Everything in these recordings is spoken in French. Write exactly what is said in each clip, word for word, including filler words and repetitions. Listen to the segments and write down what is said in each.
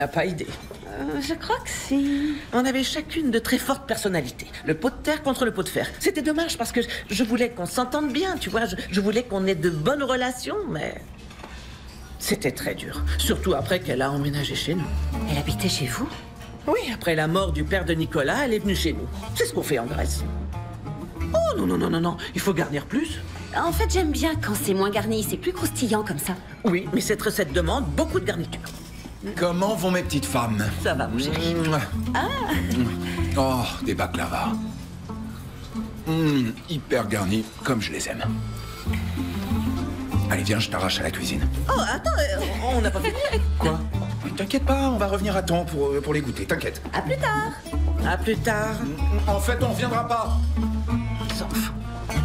n'a pas idée. Euh, je crois que si. On avait chacune de très fortes personnalités. Le pot de terre contre le pot de fer. C'était dommage parce que je voulais qu'on s'entende bien, tu vois. Je, je voulais qu'on ait de bonnes relations, mais... C'était très dur. Surtout après qu'elle a emménagé chez nous. Elle habitait chez vous? Oui, après la mort du père de Nicolas, elle est venue chez nous. C'est ce qu'on fait en Grèce. Oh non, non, non, non, non. Il faut garnir plus. En fait, j'aime bien quand c'est moins garni. C'est plus croustillant comme ça. Oui, mais cette recette demande beaucoup de garniture. Comment vont mes petites femmes? Ça va, mon chéri. Ah. Oh, des baklavas. Mmh, hyper garnis, comme je les aime. Allez, viens, je t'arrache à la cuisine. Oh, attends, euh, on n'a pas fini. Quoi? T'inquiète pas, on va revenir à temps pour, pour les goûter, t'inquiète. À plus tard. À plus tard. En fait, on reviendra pas. Il s'en fout.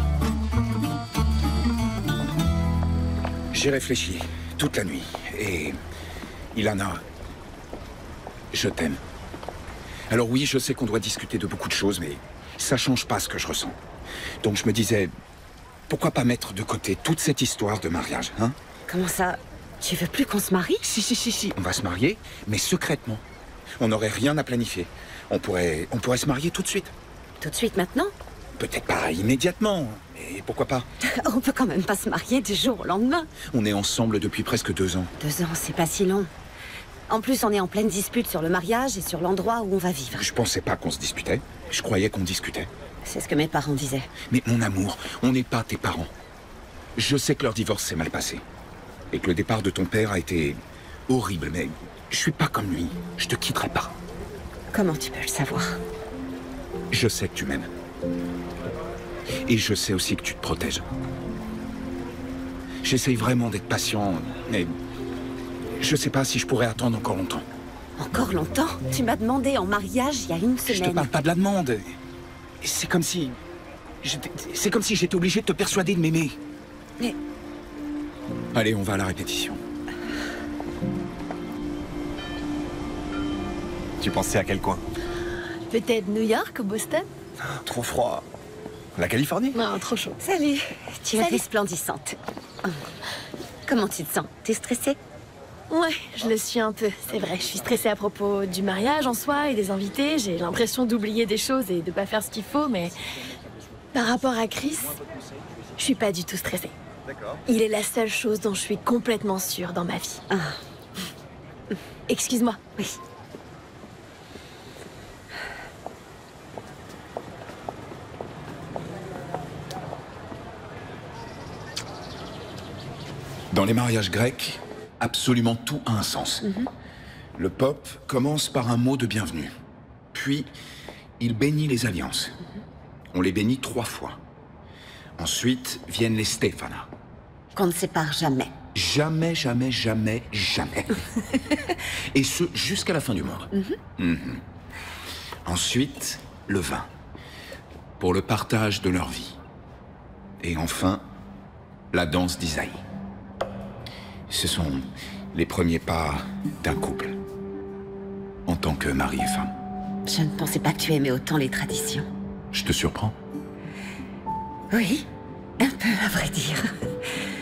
J'ai réfléchi toute la nuit et... Ilana, je t'aime. Alors oui, je sais qu'on doit discuter de beaucoup de choses, mais ça change pas ce que je ressens. Donc je me disais, pourquoi pas mettre de côté toute cette histoire de mariage, hein? Comment ça? Tu veux plus qu'on se marie? Si, si, si, si. On va se marier, mais secrètement. On n'aurait rien à planifier. On pourrait, on pourrait se marier tout de suite. Tout de suite maintenant? Peut-être pas immédiatement, mais pourquoi pas? On peut quand même pas se marier du jour au lendemain. On est ensemble depuis presque deux ans. Deux ans, c'est pas si long. En plus, on est en pleine dispute sur le mariage et sur l'endroit où on va vivre. Je pensais pas qu'on se disputait. Je croyais qu'on discutait. C'est ce que mes parents disaient. Mais mon amour, on n'est pas tes parents. Je sais que leur divorce s'est mal passé. Et que le départ de ton père a été horrible, mais je suis pas comme lui. Je te quitterai pas. Comment tu peux le savoir? Je sais que tu m'aimes. Et je sais aussi que tu te protèges. J'essaye vraiment d'être patient, mais je sais pas si je pourrais attendre encore longtemps. Encore longtemps? Tu m'as demandé en mariage il y a une Je semaine. te parle pas de la demande. C'est comme si... j'étais- C'est comme si j'étais obligé de te persuader de m'aimer. Mais... Allez, on va à la répétition. Tu pensais à quel coin? Peut-être New York ou Boston? Trop froid. La Californie? Non, trop chaud. Salut. Tu es Salut. resplendissante. Comment tu te sens? T'es stressée? Ouais, je le suis un peu, c'est vrai. Je suis stressée à propos du mariage en soi et des invités. J'ai l'impression d'oublier des choses et de pas faire ce qu'il faut, mais... Par rapport à Chris, je suis pas du tout stressée. Il est la seule chose dont je suis complètement sûre dans ma vie. Ah. Excuse-moi. Oui. Dans les mariages grecs, absolument tout a un sens. Le pope commence par un mot de bienvenue. Puis, il bénit les alliances. On les bénit trois fois. Ensuite viennent les Stéphana. Qu'on ne sépare jamais. Jamais, jamais, jamais, jamais. Et ce, jusqu'à la fin du monde. Mhm. Ensuite, le vin. Pour le partage de leur vie. Et enfin, la danse d'Isaïe. Ce sont les premiers pas d'un couple. En tant que mari et femme. Je ne pensais pas que tu aimais autant les traditions. Je te surprends? Oui, un peu à vrai dire.